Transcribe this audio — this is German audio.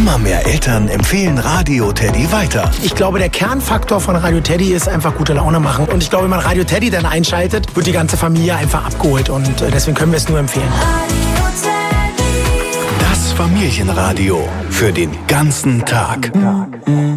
Immer mehr Eltern empfehlen Radio Teddy weiter. Ich glaube, der Kernfaktor von Radio Teddy ist einfach gute Laune machen. Und ich glaube, wenn man Radio Teddy dann einschaltet, wird die ganze Familie einfach abgeholt. Und deswegen können wir es nur empfehlen. Das Familienradio für den ganzen Tag.